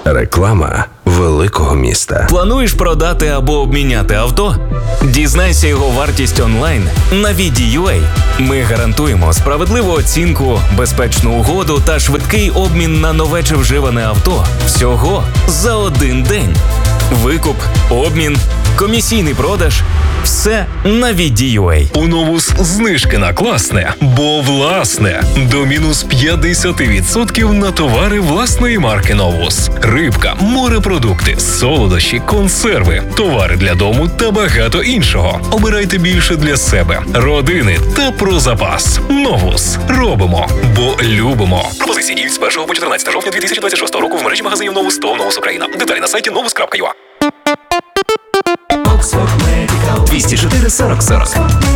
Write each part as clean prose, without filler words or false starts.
Реклама великого міста. Плануєш продати або обміняти авто? Дізнайся його вартість онлайн на VD.ua. Ми гарантуємо справедливу оцінку, безпечну угоду та швидкий обмін на нове чи вживане авто всього за один день. Викуп, обмін, комісійний продаж – все на VD.ua. У Новус знижки на класне, бо власне. До мінус 50% на товари власної марки Новус. Рибка, морепродукти, солодощі, консерви, товари для дому та багато іншого. Обирайте більше для себе, родини та про запас. Новус. Робимо, бо любимо. Пропозиції діють з 1 по 14 жовтня 2026 року в мережі магазинів Новус та Новус Україна. Деталі на сайті novus.ua. 204 40 40.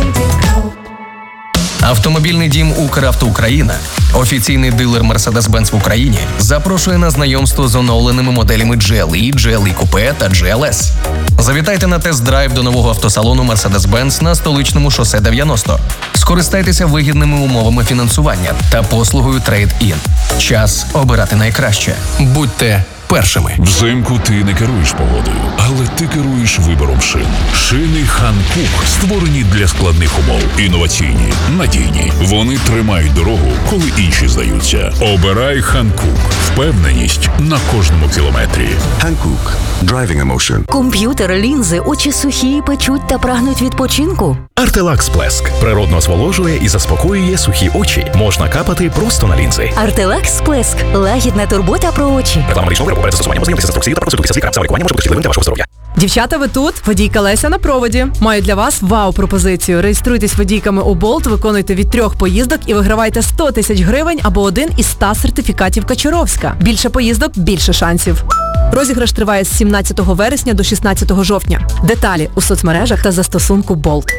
Автомобільний дім «Укравто Україна», офіційний дилер Mercedes-Benz в Україні, запрошує на знайомство з оновленими моделями GLE, GLE Coupe та GLS. Завітайте на тест-драйв до нового автосалону Mercedes-Benz на столичному шосе 90. Скористайтеся вигідними умовами фінансування та послугою Trade-in. Час обирати найкраще. Будьте першими. Взимку ти не керуєш погодою, але ти керуєш вибором шин. Шини Hankook створені для складних умов. Інноваційні, надійні. Вони тримають дорогу, коли інші здаються. Обирай Hankook. Впевненість на кожному кілометрі. Hankook. Driving emotion. Комп'ютер, лінзи, очі сухі, печуть та прагнуть відпочинку. Артелакс Сплеск природно зволожує і заспокоює сухі очі. Можна капати просто на лінзи. Артелакс Сплеск – лагідна турбота про очі. Реклама медичного виробу перед застосуванням ознайомитися з інструкцією та проконсультуйтеся з лікарем. Саме лікування може бути шкідливим для вашого здоров'я. Дівчата, ви тут? Водійка Леся на проводі. Маю для вас вау-пропозицію. Реєструйтесь водійками у Болт, виконуйте від 3 поїздок і вигравайте 100 тисяч гривень або один із 100 сертифікатів Качуровська. Більше поїздок – більше шансів. Розіграш триває з 17 вересня до 16 жовтня. Деталі у соцмережах та застосунку Болт.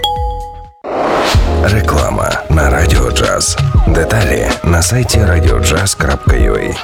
Реклама на Радіо Джаз. Деталі на сайті radiojazz.ua.